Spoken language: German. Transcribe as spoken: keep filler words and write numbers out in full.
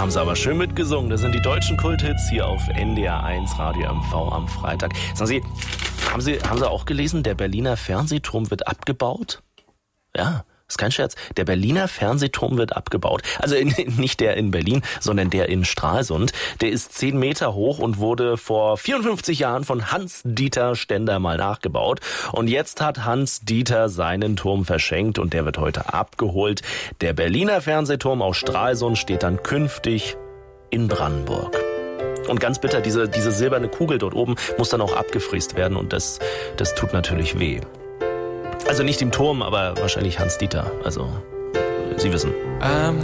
haben sie aber schön mitgesungen. Das sind die deutschen Kulthits hier auf N D R eins Radio M V am Freitag. Sagen Sie, haben Sie, haben Sie auch gelesen, der Berliner Fernsehturm wird abgebaut? Ja. Das ist kein Scherz. Der Berliner Fernsehturm wird abgebaut. Also in, nicht der in Berlin, sondern der in Stralsund. Der ist zehn Meter hoch und wurde vor vierundfünfzig Jahren von Hans-Dieter Stender mal nachgebaut. Und jetzt hat Hans-Dieter seinen Turm verschenkt und der wird heute abgeholt. Der Berliner Fernsehturm aus Stralsund steht dann künftig in Brandenburg. Und ganz bitter, diese, diese silberne Kugel dort oben muss dann auch abgefräst werden und das, das tut natürlich weh. Also nicht im Turm, aber wahrscheinlich Hans-Dieter. Also, Sie wissen. I'm